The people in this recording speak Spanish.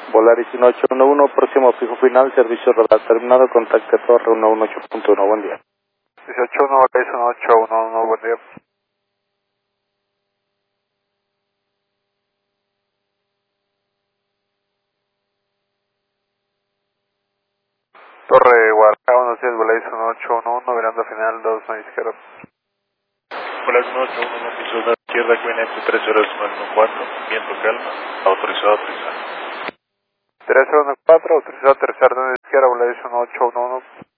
Volaris 1811, próximo fijo final, servicio radar terminado, contacte torre 118.1, buen día. 181, Volaris 1811, buen día. Torre Guadalajara, buenos días, Volaris 1811, mirando final 2 a izquierda. Volaris 1811, piso de izquierda, QNH 3094, viento calma, autorizado a aterrizar. 3094, autorizado a aterrizar de izquierda, Volaris 1811.